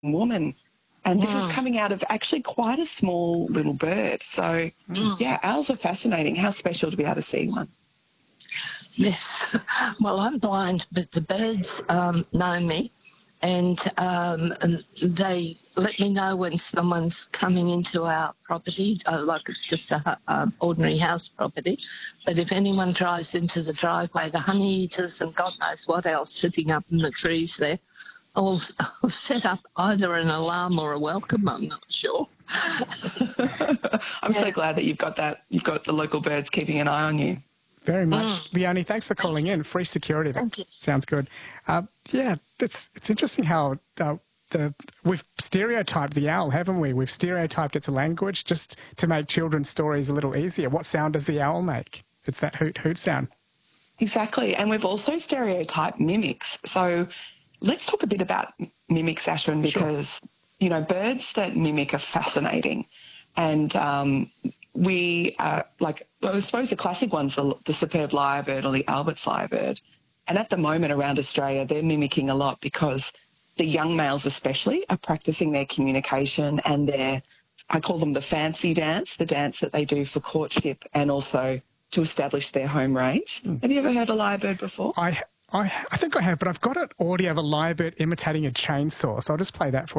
woman. And this is coming out of actually quite a small little bird. So, yeah, owls are fascinating. How special to be able to see one. Yes. Well, I'm blind, but the birds know me, and they let me know when someone's coming into our property, like it's just a ordinary house property. But if anyone drives into the driveway, the honey eaters and God knows what else sitting up in the trees there, I'll set up either an alarm or a welcome, I'm not sure. I'm so glad that you've got that. You've got the local birds keeping an eye on you. Very much. Leonie, thanks for calling in. Free security. That sounds good. Yeah, it's interesting how we've stereotyped the owl, haven't we? We've stereotyped its language just to make children's stories a little easier. What sound does the owl make? It's that hoot, hoot sound. Exactly. And we've also stereotyped mimics. So let's talk a bit about mimics, Ashwin, because, you know, birds that mimic are fascinating. And I suppose the classic ones are the superb lyrebird or the Albert's lyrebird. And at the moment around Australia, they're mimicking a lot because the young males especially are practicing their communication and I call them the fancy dance, the dance that they do for courtship and also to establish their home range. Have you ever heard a lyrebird before? I think I have, but I've got an audio of a lyrebird imitating a chainsaw, so I'll just play that for you.